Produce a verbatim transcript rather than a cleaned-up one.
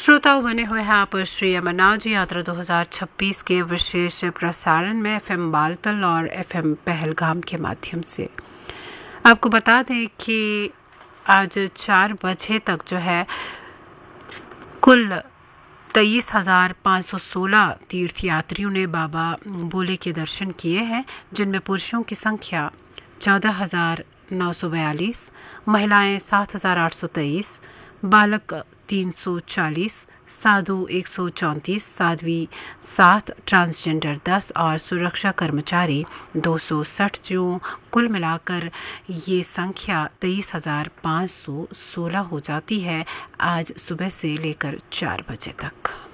श्रोताओं बने हुए हैं आप श्री अमरनाथ जी यात्रा दो हज़ार छब्बीस के विशेष प्रसारण में एफएम बालतल और एफएम पहलगाम के माध्यम से। आपको बता दें कि आज चार बजे तक जो है कुल तेईस हज़ार पाँच सौ सोलह तीर्थयात्रियों ने बाबा भोले के दर्शन किए हैं, जिनमें पुरुषों की संख्या चौदह हज़ार नौ सौ बयालीस, महिलाएं सात हज़ार आठ सौ तेईस, बालक तीन सौ चालीस, साधु एक सौ चौंतीस, साध्वी सात, ट्रांसजेंडर दस और सुरक्षा कर्मचारी दो सौ साठ, जो कुल मिलाकर ये संख्या तेईस हज़ार पाँच सौ सोलह हो जाती है आज सुबह से लेकर चार बजे तक।